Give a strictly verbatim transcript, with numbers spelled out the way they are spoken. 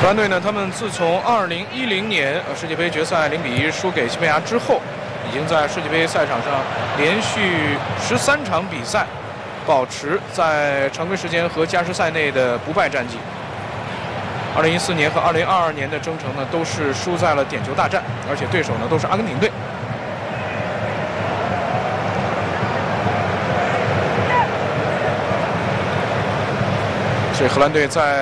荷兰队呢，他们自从二零一零年呃世界杯决赛零比一输给西班牙之后，已经在世界杯赛场上连续十三场比赛，保持在常规时间和加时赛内的不败战绩。二零一四年和二零二二年的征程呢，都是输在了点球大战，而且对手呢都是阿根廷队。所以荷兰队在